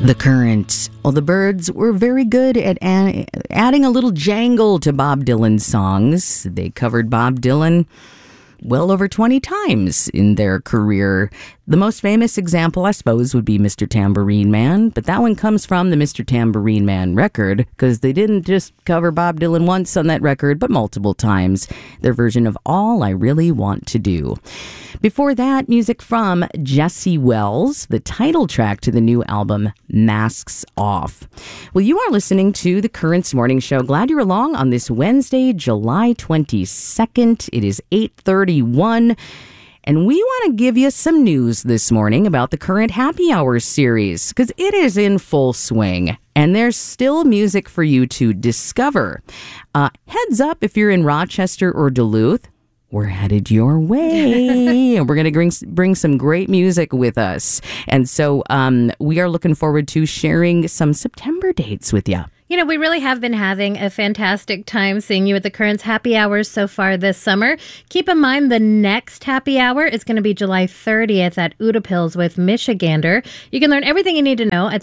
The Current. Well, the Byrds were very good at adding a little jangle to Bob Dylan's songs. They covered Bob Dylan well over 20 times in their career. The most famous example, I suppose, would be Mr. Tambourine Man, but that one comes from the Mr. Tambourine Man record, because they didn't just cover Bob Dylan once on that record, but multiple times. Their version of All I Really Want to Do. Before that, music from Jesse Wells, the title track to the new album, Masks Off. Well, you are listening to The Currents Morning Show. Glad you're along on this Wednesday, July 22nd. It is 8:31. And we want to give you some news this morning about the Current Happy Hour series, because it is in full swing. And there's still music for you to discover. Heads up if you're in Rochester or Duluth. We're headed your way, and we're going to bring some great music with us. And so we are looking forward to sharing some September dates with you. You know, we really have been having a fantastic time seeing you at the Currents Happy Hours so far this summer. Keep in mind the next happy hour is going to be July 30th at Utapils with Michigander. You can learn everything you need to know at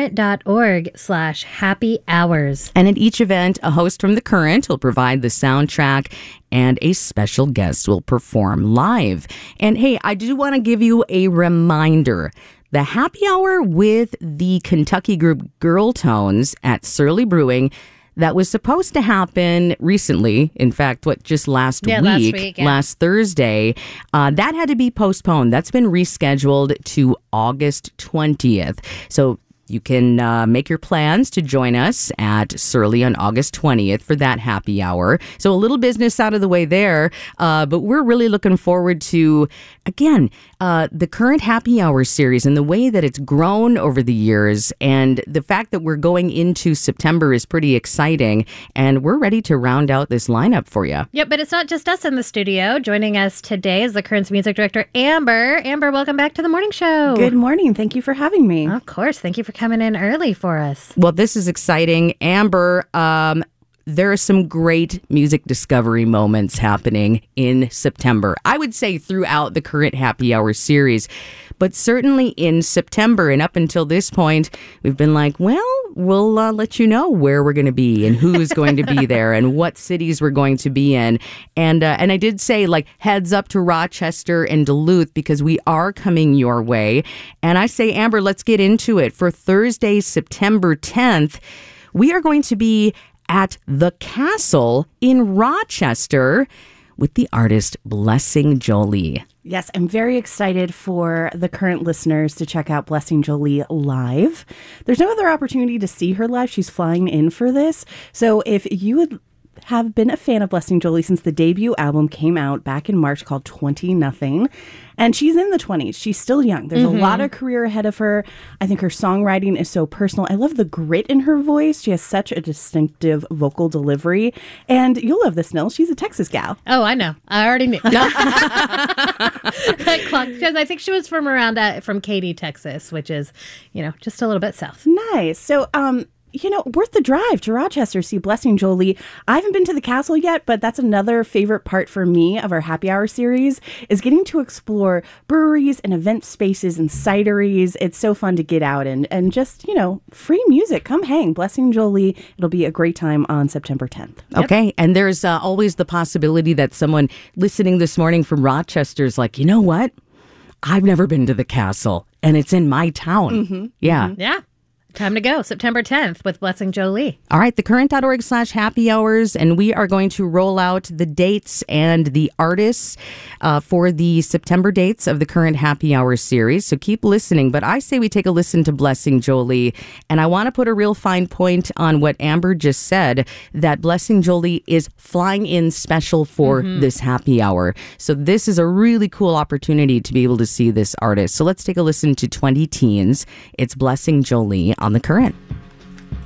thecurrent.org/happy hours. And at each event, a host from The Current will provide the soundtrack and a special guest will perform live. And hey, I do want to give you a reminder. The happy hour with the Kentucky group Girl Tones at Surly Brewing, that was supposed to happen recently. In fact, just last week, last Thursday, that had to be postponed. That's been rescheduled to August 20th. So you can make your plans to join us at Surly on August 20th for that happy hour. So a little business out of the way there, but we're really looking forward to, again, the Current Happy Hour series and the way that it's grown over the years, and the fact that we're going into September is pretty exciting, and we're ready to round out this lineup for you. Yep, but it's not just us in the studio. Joining us today is the Current's music director, Amber. Amber, welcome back to the morning show. Good morning. Thank you for having me. Of course. Thank you for coming in early for us. Well, this is exciting. Amber, there are some great music discovery moments happening in September. I would say throughout the Current Happy Hour series, but certainly in September and up until this point, we've been like, well, we'll let you know where we're going to be and who's going to be there and what cities we're going to be in. And I did say, like, heads up to Rochester and Duluth, because we are coming your way. And I say, Amber, let's get into it. For Thursday, September 10th, we are going to be at the Castle in Rochester with the artist Blessing Jolie. Yes, I'm very excited for the Current listeners to check out Blessing Jolie live. There's no other opportunity to see her live. She's flying in for this. So if you would have been a fan of Blessing Jolie since the debut album came out back in March called 20 Nothing, and she's in the 20s. She's still young. There's a lot of career ahead of her. I think her songwriting is so personal. I love the grit in her voice. She has such a distinctive vocal delivery. And you'll love this, Nil. She's a Texas gal. Oh, I know. I already knew. Because I think she was from Katy, Texas, which is, just a little bit south. Nice. So, worth the drive to Rochester to see Blessing Jolie. I haven't been to the Castle yet, but that's another favorite part for me of our Happy Hour series, is getting to explore breweries and event spaces and cideries. It's so fun to get out and just, free music. Come hang. Blessing Jolie. It'll be a great time on September 10th. Yep. Okay. And there's always the possibility that someone listening this morning from Rochester is like, you know what? I've never been to the Castle, and it's in my town. Mm-hmm. Yeah. Mm-hmm. Yeah. Time to go. September 10th with Blessing Jolie. All right, thecurrent.org/happy hours, and we are going to roll out the dates and the artists for the September dates of the Current Happy Hour series. So keep listening, but I say we take a listen to Blessing Jolie, and I want to put a real fine point on what Amber just said, that Blessing Jolie is flying in special for this happy hour. So this is a really cool opportunity to be able to see this artist. So let's take a listen to 20 Teens. It's Blessing Jolie on The Current.